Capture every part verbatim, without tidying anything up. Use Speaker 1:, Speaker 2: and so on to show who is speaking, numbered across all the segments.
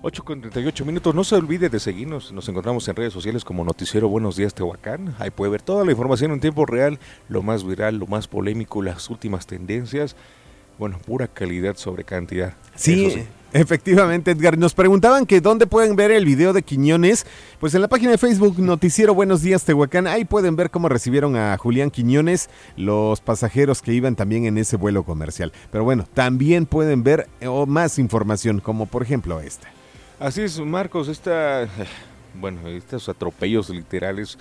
Speaker 1: ocho con treinta y ocho minutos, no se olvide de seguirnos, nos encontramos en redes sociales como Noticiero Buenos Días Tehuacán, ahí puede ver toda la información en tiempo real, lo más viral, lo más polémico, las últimas tendencias, bueno, pura calidad sobre cantidad.
Speaker 2: Sí, sí. Efectivamente, Edgar, nos preguntaban que dónde pueden ver el video de Quiñones, pues en la página de Facebook Noticiero Buenos Días Tehuacán, ahí pueden ver cómo recibieron a Julián Quiñones, los pasajeros que iban también en ese vuelo comercial, pero bueno, también pueden ver oh, más información, como por ejemplo esta.
Speaker 1: Así es, Marcos, esta, bueno, estos atropellos literales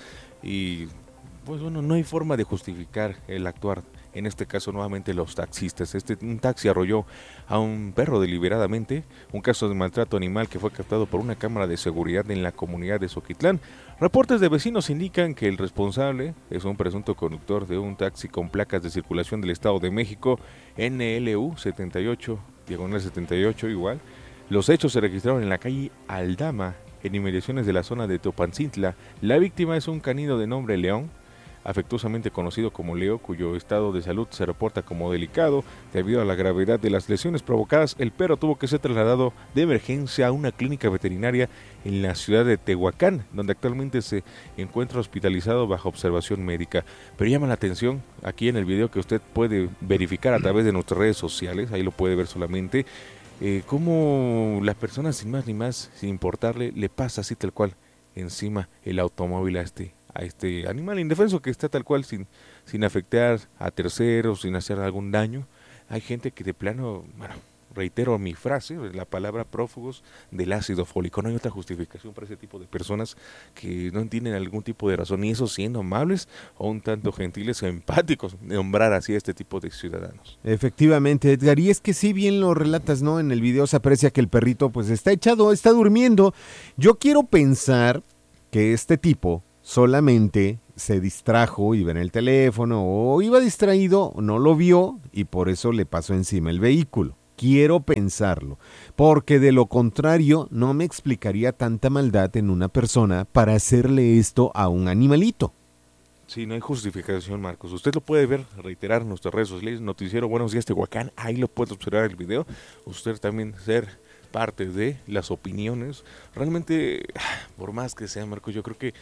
Speaker 1: y pues bueno, no hay forma de justificar el actuar. En este caso, nuevamente los taxistas. Este, un taxi arrolló a un perro deliberadamente, un caso de maltrato animal que fue captado por una cámara de seguridad en la comunidad de Xoquitlán. Reportes de vecinos indican que el responsable es un presunto conductor de un taxi con placas de circulación del Estado de México, N L U setenta y ocho, diagonal setenta y ocho igual. Los hechos se registraron en la calle Aldama, en inmediaciones de la zona de Topancintla. La víctima es un canino de nombre León, afectuosamente conocido como Leo, cuyo estado de salud se reporta como delicado. Debido a la gravedad de las lesiones provocadas, el perro tuvo que ser trasladado de emergencia a una clínica veterinaria en la ciudad de Tehuacán, donde actualmente se encuentra hospitalizado bajo observación médica. Pero llama la atención aquí en el video que usted puede verificar a través de nuestras redes sociales, ahí lo puede ver solamente, eh, cómo la persona sin más ni más, sin importarle, le pasa así tal cual encima el automóvil a este a este animal indefenso que está tal cual sin, sin afectar a terceros, sin hacer algún daño. Hay gente que de plano, bueno, reitero mi frase, la palabra prófugos del ácido fólico. No hay otra justificación para ese tipo de personas que no tienen algún tipo de razón, ni eso siendo amables o un tanto gentiles o empáticos, nombrar así a este tipo de ciudadanos.
Speaker 2: Efectivamente, Edgar, y es que sí bien lo relatas, ¿no? En el video se aprecia que el perrito pues está echado, está durmiendo. Yo quiero pensar que este tipo solamente se distrajo, iba en el teléfono o iba distraído, no lo vio y por eso le pasó encima el vehículo. Quiero pensarlo, porque de lo contrario no me explicaría tanta maldad en una persona para hacerle esto a un animalito.
Speaker 1: Sí, no hay justificación, Marcos. Usted lo puede ver, reiterar en nuestras redes sociales, Noticiero Buenos Días Tehuacán, ahí lo puede observar el video. Usted también ser parte de las opiniones. Realmente, por más que sea, Marcos, yo creo que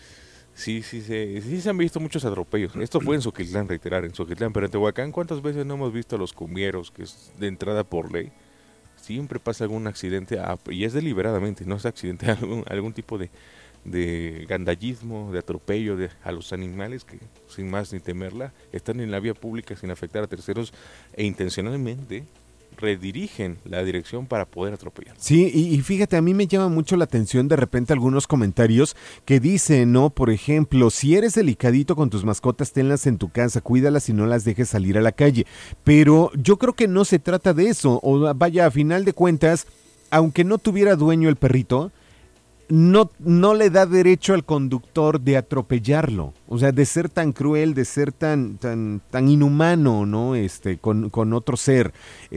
Speaker 1: Sí, sí, sí, sí se han visto muchos atropellos. Esto fue en Xoquitlán, reiterar, en Xoquitlán, pero en Tehuacán, ¿cuántas veces no hemos visto a los cumbieros, que es de entrada por ley? Siempre pasa algún accidente, y es deliberadamente, no es accidente, algún, algún tipo de, de gandallismo, de atropello de, a los animales que, sin más ni temerla, están en la vía pública sin afectar a terceros e intencionalmente redirigen la dirección para poder atropellar.
Speaker 2: Sí, y, y fíjate, a mí me llama mucho la atención de repente algunos comentarios que dicen, ¿no? Por ejemplo, si eres delicadito con tus mascotas, tenlas en tu casa, cuídalas y no las dejes salir a la calle. Pero yo creo que no se trata de eso, o vaya, a final de cuentas, aunque no tuviera dueño el perrito, No, no le da derecho al conductor de atropellarlo, o sea, de ser tan cruel, de ser tan, tan, tan inhumano, ¿no? Este, con, con otro ser.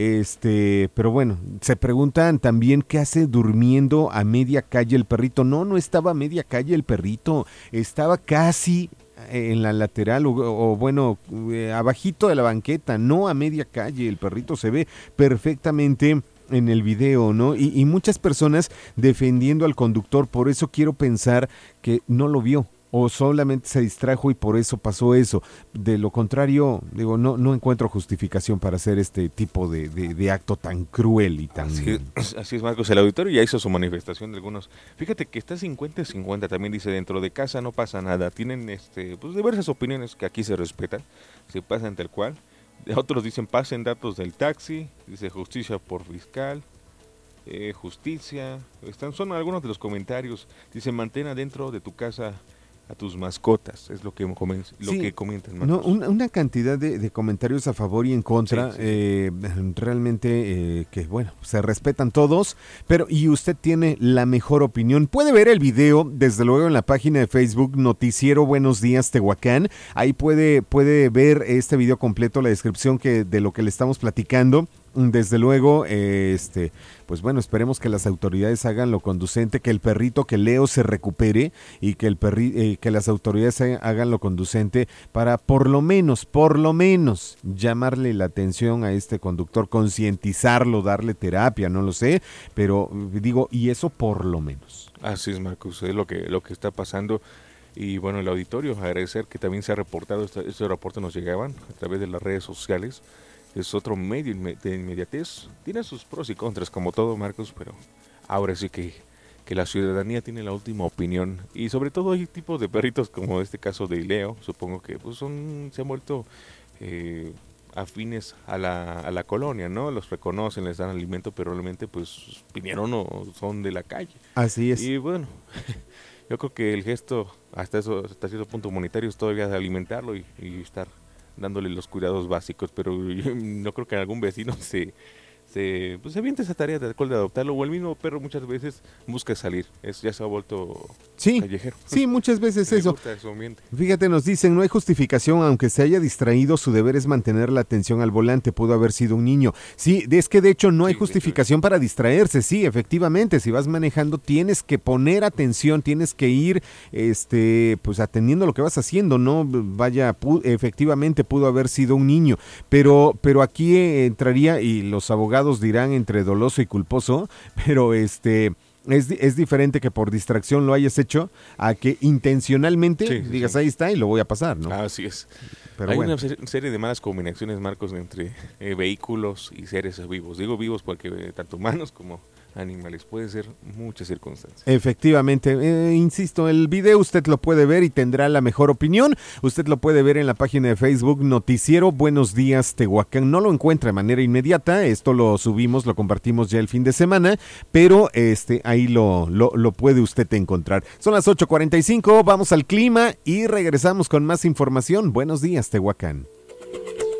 Speaker 2: Este, pero bueno, se preguntan también qué hace durmiendo a media calle el perrito. No, no estaba a media calle el perrito, estaba casi en la lateral o, o bueno, eh, abajito de la banqueta, no a media calle. El perrito se ve perfectamente en el video, ¿no? Y, y muchas personas defendiendo al conductor, por eso quiero pensar que no lo vio o solamente se distrajo y por eso pasó eso. De lo contrario, digo, no, no encuentro justificación para hacer este tipo de, de, de acto tan cruel y tan...
Speaker 1: Así es, así es, Marcos, el auditorio ya hizo su manifestación de algunos. Fíjate que está cincuenta cincuenta, también dice, dentro de casa no pasa nada. Tienen este pues diversas opiniones que aquí se respetan, se pasan tal cual. Otros dicen pasen datos del taxi, dice justicia por fiscal, eh, justicia, están, son algunos de los comentarios, dice mantén adentro de tu casa a tus mascotas, es lo que, comen, lo
Speaker 2: sí,
Speaker 1: que comentan.
Speaker 2: No, una, una cantidad de, de comentarios a favor y en contra, sí, sí, eh, realmente eh, que bueno, se respetan todos, pero y usted tiene la mejor opinión. Puede ver el video, desde luego, en la página de Facebook Noticiero Buenos Días Tehuacán, ahí puede, puede ver este video completo, la descripción que de lo que le estamos platicando. desde luego, eh, este, pues bueno, esperemos que las autoridades hagan lo conducente, que el perrito, que Leo se recupere y que el perri, eh, que las autoridades hagan lo conducente para por lo menos, por lo menos llamarle la atención a este conductor, concientizarlo, darle terapia, no lo sé, pero digo, y eso por lo menos.
Speaker 1: Así es, Marcos, es lo que, lo que está pasando. Y bueno, el auditorio, agradecer que también se ha reportado, este, estos reportes nos llegaban a través de las redes sociales. Es otro medio de inmediatez. Tiene sus pros y contras, como todo, Marcos, pero ahora sí que, que la ciudadanía tiene la última opinión. Y sobre todo hay tipos de perritos, como este caso de Leo, supongo que pues son se han vuelto eh, afines a la, a la colonia, ¿no? Los reconocen, les dan alimento, pero realmente pues vinieron o son de la calle.
Speaker 2: Así es.
Speaker 1: Y bueno... Yo creo que el gesto, hasta eso, hasta cierto punto monetario, es todavía de alimentarlo y, y estar dándole los cuidados básicos, pero yo no creo que algún vecino se, se, pues, se aviente esa tarea de, de adoptarlo, o el mismo perro muchas veces busca salir, es, ya se ha vuelto
Speaker 2: sí,
Speaker 1: callejero.
Speaker 2: Sí, muchas veces
Speaker 1: Me
Speaker 2: eso.
Speaker 1: gusta su ambiente.
Speaker 2: Fíjate, nos dicen, no hay justificación, aunque se haya distraído, su deber es mantener la atención al volante, pudo haber sido un niño. Sí, es que de hecho no hay
Speaker 1: Sí,
Speaker 2: justificación para distraerse, sí, efectivamente, si vas manejando tienes que poner atención, tienes que ir, este, pues atendiendo lo que vas haciendo, no vaya, pu- efectivamente pudo haber sido un niño, pero, pero aquí entraría, y los abogados dirán entre doloso y culposo, pero este... Es, es diferente que por distracción lo hayas hecho a que intencionalmente
Speaker 1: Sí, sí,
Speaker 2: digas
Speaker 1: sí.
Speaker 2: ahí está y lo voy a pasar, ¿no?
Speaker 1: Así es.
Speaker 2: Pero
Speaker 1: Hay
Speaker 2: bueno.
Speaker 1: una ser- serie de malas combinaciones, Marcos, entre eh, vehículos y seres vivos. Digo vivos porque eh, tanto humanos como animales. Puede ser muchas circunstancias.
Speaker 2: Efectivamente, eh, insisto, el video usted lo puede ver y tendrá la mejor opinión. Usted lo puede ver en la página de Facebook Noticiero Buenos Días Tehuacán. No lo encuentra de manera inmediata, esto lo subimos, lo compartimos ya el fin de semana, pero este ahí lo, lo, lo puede usted encontrar. Son las ocho cuarenta y cinco, vamos al clima y regresamos con más información. Buenos días, Tehuacán.